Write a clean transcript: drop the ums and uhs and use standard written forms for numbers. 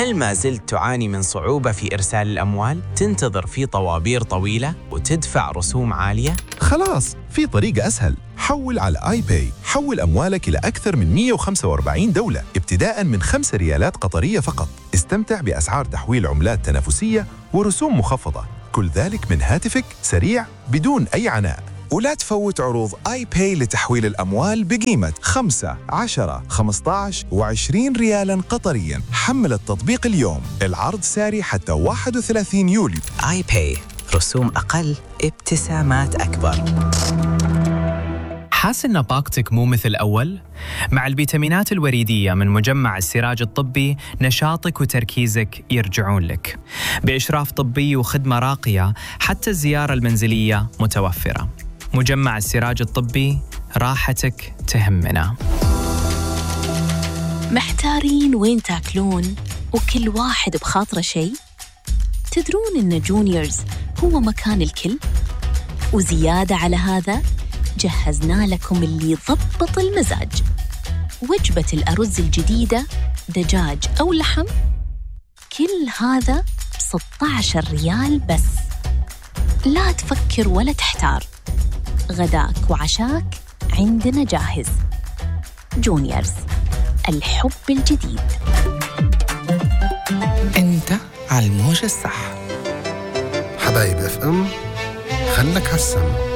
هل ما زلت تعاني من صعوبة في إرسال الأموال؟ تنتظر في طوابير طويلة وتدفع رسوم عالية؟ خلاص، في طريقة أسهل. حول على آي باي. حول أموالك إلى أكثر من 145 دولة ابتداء من 5 ريالات قطرية فقط. استمتع بأسعار تحويل عملات تنافسية ورسوم مخفضة، كل ذلك من هاتفك، سريع بدون أي عناء. ولا تفوت عروض آي باي لتحويل الأموال بقيمة 5، 10، 15 و20 ريالاً قطرياً. حمل التطبيق اليوم، العرض ساري حتى 31 يوليو. آي باي، رسوم أقل، ابتسامات أكبر. حاس إن باقتك مو مثل أول؟ مع الفيتامينات الوريدية من مجمع السراج الطبي نشاطك وتركيزك يرجعون لك بإشراف طبي وخدمة راقية، حتى الزيارة المنزلية متوفرة. مجمع السراج الطبي، راحتك تهمنا. محتارين وين تاكلون وكل واحد بخاطره شيء؟ تدرون إن جونيورز هو مكان الكل؟ وزيادة على هذا جهزنا لكم اللي يضبط المزاج. وجبة الأرز الجديدة، دجاج أو لحم، كل هذا ب16 ريال بس. لا تفكر ولا تحتار، غداك وعشاك عندنا جاهز. جونيورز، الحب الجديد. أنت على الموجة الصح. حبايب FM، خلك هالسم.